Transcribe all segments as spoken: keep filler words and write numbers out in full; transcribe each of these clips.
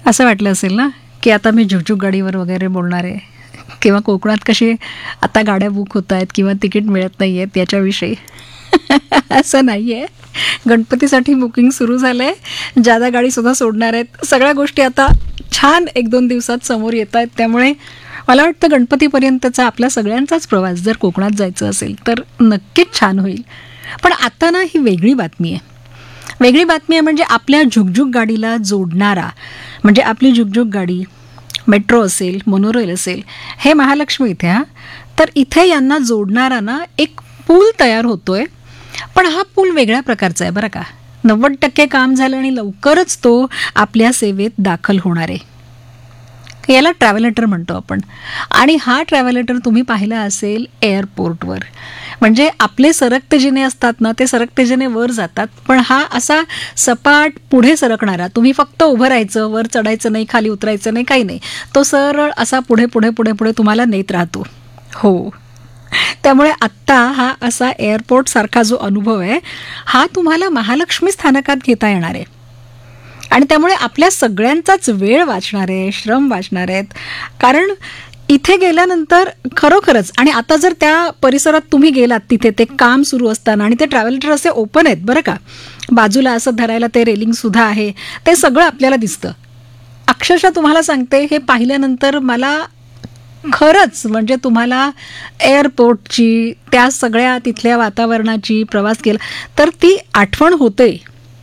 असं वाटलं असेल ना की आता मी झुकझुक गाडीवर वगैरे बोलणार आहे, किंवा कोकणात कशी आता गाड्या बुक होत आहेत किंवा तिकीट मिळत नाही आहेत याच्याविषयी. असं नाही आहे. गणपतीसाठी बुकिंग सुरू झालं आहे, जादा गाडीसुद्धा सोडणार आहेत. सगळ्या गोष्टी आता छान एक दोन दिवसात समोर येत आहेत. त्यामुळे मला वाटतं गणपतीपर्यंतचा आपल्या सगळ्यांचाच प्रवास जर कोकणात जायचं असेल तर नक्कीच छान होईल. पण आता ना ही वेगळी बातमी आहे. वेगळी बातमी आहे म्हणजे आपल्या झुकझुक गाडीला जोडणारा, म्हणजे आपली झुकझुक गाडी मेट्रो असेल, मोनोरेल असेल, हे महालक्ष्मी इथे हा तर इथे यांना जोडणारा ना एक पूल तयार होतोय. पण हा पूल वेगळ्या प्रकारचा आहे बरं का. नव्वद टक्के काम झालं आणि लवकरच तो आपल्या सेवेत दाखल होणार आहे. याला ट्रॅव्हलेटर म्हणतो आपण. आणि हा ट्रॅव्हलेटर तुम्ही पाहिला असेल एअरपोर्टवर. म्हणजे आपले सरकते जिने असतात ना, ते सरकते जिने वर जातात, पण हा असा सपाट पुढे सरकणारा, तुम्ही फक्त उभं राहायचं, वर चढायचं नाही, खाली उतरायचं नाही, काही नाही, तो सरळ असा पुढे पुढे पुढे पुढे तुम्हाला नेत राहतो. हो, त्यामुळे आत्ता हा असा एअरपोर्ट सारखा जो अनुभव आहे हा तुम्हाला महालक्ष्मी स्थानकात घेता येणार आहे. आणि त्यामुळे आपल्या सगळ्यांचाच वेळ वाचणार आहे, श्रम वाचणार आहेत. कारण इथे गेल्यानंतर खरोखरच, आणि आता जर त्या परिसरात तुम्ही गेलात तिथे ते काम सुरू असताना, आणि ते ट्रॅव्हलेटर असे ओपन आहेत बरं का, बाजूला असं धरायला ते रेलिंग सुद्धा आहे, ते सगळं आपल्याला दिसतं. अक्षरशः तुम्हाला सांगते, हे पाहिल्यानंतर मला खरंच म्हणजे तुम्हाला एअरपोर्टची, त्या सगळ्या तिथल्या वातावरणाची, प्रवास केला तर ती आठवण होते.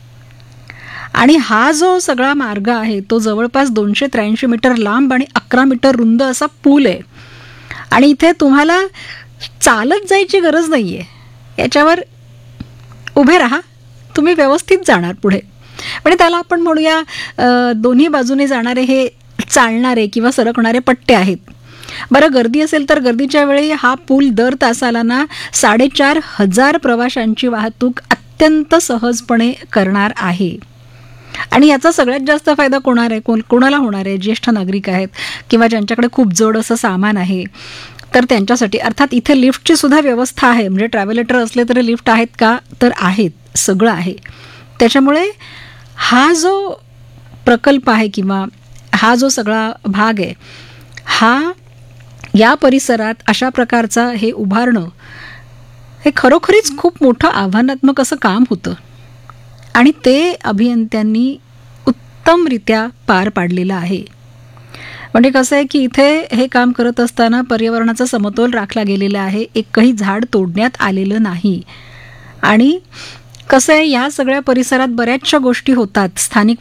आणि हा जो सगळा मार्ग आहे तो जवळपास दोनशे त्र्याऐंशी मीटर लांब आणि अकरा मीटर रुंद असा पूल आहे. आणि इथे तुम्हाला चालत जायची गरज नाही आहे. याच्यावर उभे राहा, तुम्ही व्यवस्थित जाणार पुढे. म्हणजे त्याला आपण म्हणूया दोन्ही बाजूने जाणारे हे चालणारे किंवा सरकणारे पट्टे आहेत. बरं, गर्दी असेल तर गर्दीच्या वेळी हा पूल दर तासाला ना साडेचार हजार प्रवाशांची वाहतूक अत्यंत सहजपणे करणार आहे. आणि याचा सगळ्यात जास्त फायदा कोणार आहे कोण कोणाला होणार आहे? ज्येष्ठ नागरिक आहेत किंवा ज्यांच्याकडे खूप जड असं सामान आहे तर त्यांच्यासाठी. अर्थात इथे लिफ्टची सुद्धा व्यवस्था आहे. म्हणजे ट्रॅव्हलेटर असले तरी लिफ्ट आहेत का? तर आहेत, सगळं आहे. त्याच्यामुळे हा जो प्रकल्प आहे किंवा हा जो सगळा भाग आहे, हा या परिसरात अशा प्रकारचा हे उभारणं हे खरोखरीच खूप मोठं आव्हानात्मक असं काम होतं. आणि ते अभियंत्यांनी उत्तमरित्या पार पाडलेलं आहे. म्हणजे कसं आहे की इथे हे काम करत असताना पर्यावरणाचा समतोल राखला गेलेला आहे. एकही झाड तोडण्यात आलेलं नाही. आणि कसं आहे, या सगळ्या परिसरात बऱ्याचशा गोष्टी होतात. स्थानिक